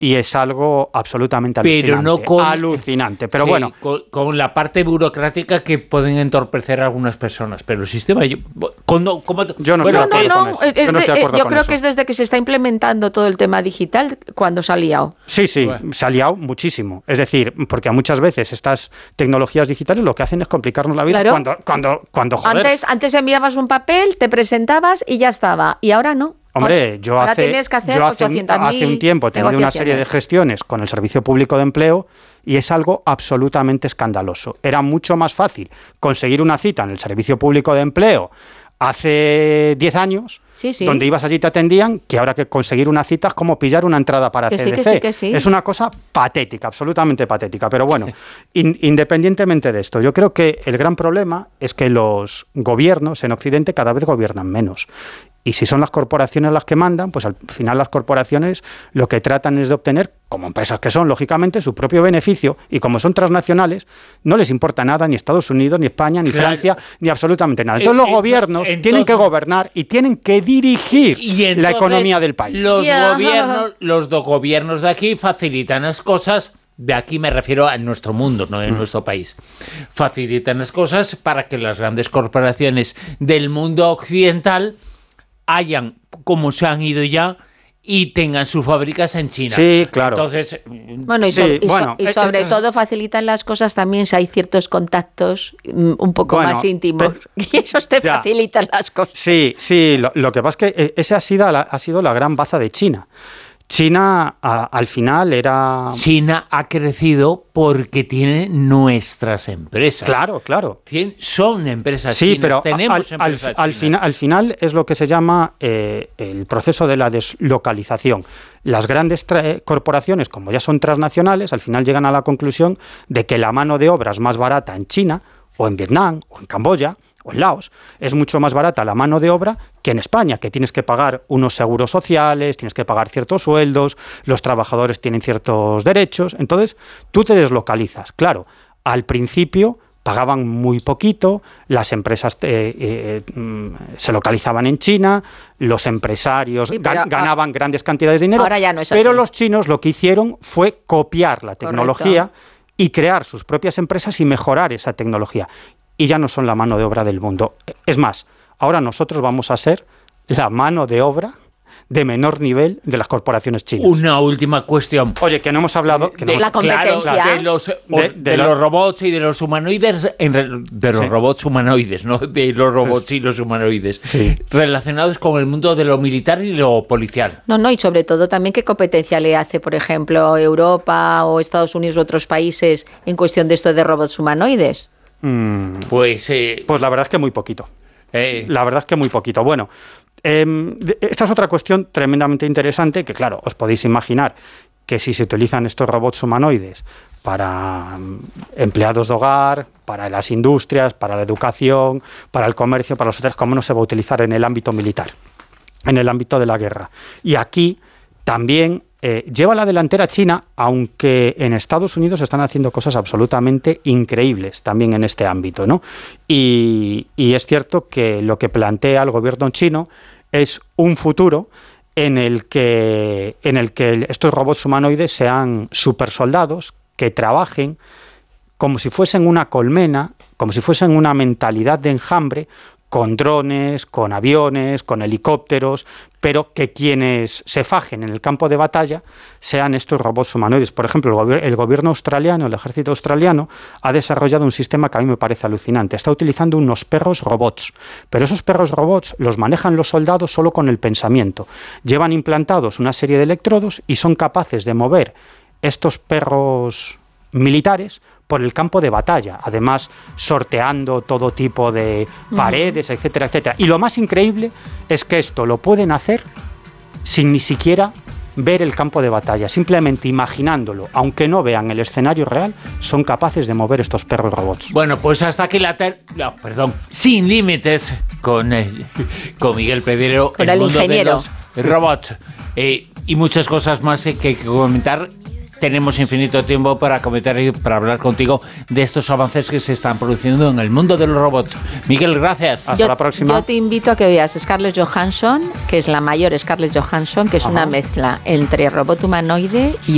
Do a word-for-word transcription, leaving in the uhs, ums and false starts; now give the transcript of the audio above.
y es algo absolutamente alucinante. Pero no con, alucinante. Pero sí, bueno, con, con la parte burocrática que pueden entorpecer a algunas personas. Pero el sistema... Yo, cuando, como, yo no bueno, estoy de acuerdo no, no, con eso. Es Yo, no estoy de acuerdo yo con creo eso. que es desde que se está implementando todo el tema digital cuando se ha liado. Sí, sí, Bueno. se ha liado muchísimo. Es decir, porque muchas veces estas tecnologías digitales lo que hacen es complicarnos la vida Claro. cuando, cuando, cuando, joder. Antes, antes enviabas un papel, te presentabas y ya estaba. Y ahora no. Hombre, yo ahora hace, tienes que hacer yo hace, un, ochocientas mil hace un tiempo he tenido una serie de negociaciones. gestiones con el Servicio Público de Empleo y es algo absolutamente escandaloso. Era mucho más fácil conseguir una cita en el Servicio Público de Empleo hace diez años, Sí, sí. donde ibas allí y te atendían, que ahora que conseguir una cita es como pillar una entrada para Que sí, C D C. que sí, que sí. Es una cosa patética, absolutamente patética. Pero bueno, in, independientemente de esto, yo creo que el gran problema es que los gobiernos en Occidente cada vez gobiernan menos. Y si son las corporaciones las que mandan, pues al final las corporaciones lo que tratan es de obtener, como empresas que son, lógicamente, su propio beneficio. Y como son transnacionales, no les importa nada ni Estados Unidos, ni España, ni Claro. Francia, ni absolutamente nada. Entonces los Eh, gobiernos entonces- tienen que gobernar y tienen que dirigir Y entonces, la economía del país. Los Yeah. gobiernos, los do gobiernos de aquí facilitan las cosas. De aquí me refiero a nuestro mundo, no en mm. nuestro país. Facilitan las cosas para que las grandes corporaciones del mundo occidental hayan, como se han ido ya, y tengan sus fábricas en China. Sí, claro. Entonces, Bueno, y, Sí, so- y so- bueno, y eh, sobre eh, todo facilitan las cosas también si hay ciertos contactos mm, un poco Bueno, más íntimos. pe- Y esos te ya. facilitan las cosas. Sí, sí, lo, lo que pasa es que esa ha sido la, ha sido la gran baza de China. China a, al final era... China ha crecido porque tiene nuestras empresas. Claro, claro. Cien- Son empresas Sí, chinas. pero Tenemos al, al, empresas al, chinas. fina- al final es lo que se llama eh, el proceso de la deslocalización. Las grandes tra- corporaciones, como ya son transnacionales, al final llegan a la conclusión de que la mano de obra es más barata en China, o en Vietnam, o en Camboya, o en Laos. Es mucho más barata la mano de obra que en España, que tienes que pagar unos seguros sociales, tienes que pagar ciertos sueldos, los trabajadores tienen ciertos derechos. Entonces, tú te deslocalizas. Claro, al principio pagaban muy poquito, las empresas eh, eh, mm, se localizaban en China, los empresarios Sí, pero gan- ganaban grandes cantidades de dinero, ahora ya no es pero así. los chinos lo que hicieron fue copiar la tecnología Correcto. y crear sus propias empresas y mejorar esa tecnología. Y ya no son la mano de obra del mundo. Es más, ahora nosotros vamos a ser la mano de obra de menor nivel de las corporaciones chinas. Una última cuestión. Oye, que no hemos hablado... Que no De, hemos- La competencia. claro, de los, De- de, de los lo- robots y de los humanoides, en re- de los Sí. robots humanoides, no de los robots y los humanoides, Sí. relacionados con el mundo de lo militar y lo policial. No, no, y sobre todo también qué competencia le hace, por ejemplo, Europa o Estados Unidos u otros países en cuestión de esto de robots humanoides. Mm, Pues, eh, pues la verdad es que muy poquito. eh, La verdad es que muy poquito. Bueno, eh, esta es otra cuestión tremendamente interesante que, claro, os podéis imaginar que si se utilizan estos robots humanoides para mm, empleados de hogar, para las industrias, para la educación, para el comercio, para los hoteles, ¿cómo no se va a utilizar en el ámbito militar, en el ámbito de la guerra? Y aquí también eh, lleva la delantera China, aunque en Estados Unidos están haciendo cosas absolutamente increíbles también en este ámbito, ¿no? Y, y es cierto que lo que plantea el gobierno chino es un futuro en el que, en el que estos robots humanoides sean supersoldados que trabajen como si fuesen una colmena, como si fuesen una mentalidad de enjambre, con drones, con aviones, con helicópteros, pero que quienes se fajen en el campo de batalla sean estos robots humanoides. Por ejemplo, el, gobier- el gobierno australiano, el ejército australiano, ha desarrollado un sistema que a mí me parece alucinante. Está utilizando unos perros robots, pero esos perros robots los manejan los soldados solo con el pensamiento. Llevan implantados una serie de electrodos y son capaces de mover estos perros militares por el campo de batalla, además sorteando todo tipo de paredes, uh-huh. etcétera, etcétera. Y lo más increíble es que esto lo pueden hacer sin ni siquiera ver el campo de batalla, simplemente imaginándolo, aunque no vean el escenario real, son capaces de mover estos perros robots. Bueno, pues hasta aquí la ter... No, perdón, Sin Límites con, eh, con Miguel Pedrero, con el, el ingeniero de los robots eh, y muchas cosas más que hay que comentar. Tenemos infinito tiempo para comentar y para hablar contigo de estos avances que se están produciendo en el mundo de los robots. Miguel, gracias. Hasta yo, la próxima. Yo te invito a que veas Scarlett Johansson, que es la mayor Scarlett Johansson, que es Ajá. una mezcla entre robot humanoide y